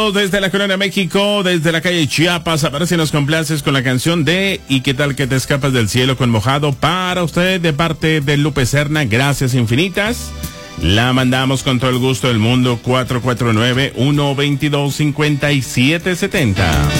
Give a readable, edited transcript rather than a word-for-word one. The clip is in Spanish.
Desde la Colonia México, desde la calle Chiapas, aparece y nos complaces con la canción de ¿Y qué tal que te escapas del cielo con mojado? Para usted de parte de Lupe Serna, gracias infinitas. La mandamos con todo el gusto del mundo, 449-122-5770.